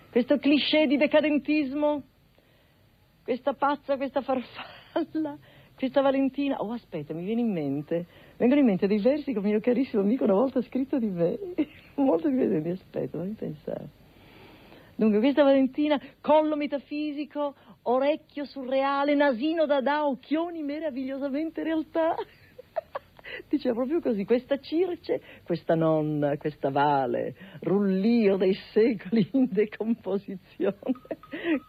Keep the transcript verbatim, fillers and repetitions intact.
questo cliché di decadentismo, questa pazza, questa farfalla, questa Valentina. Oh, aspetta, mi viene in mente, vengono in mente dei versi che un mio carissimo amico una volta ha scritto di me, molto divertenti, aspetta, fammi pensare. Dunque, questa Valentina, collo metafisico, orecchio surreale, nasino dada, occhioni meravigliosamente realtà. Diceva proprio così, questa Circe, questa nonna, questa Vale, rullio dei secoli in decomposizione,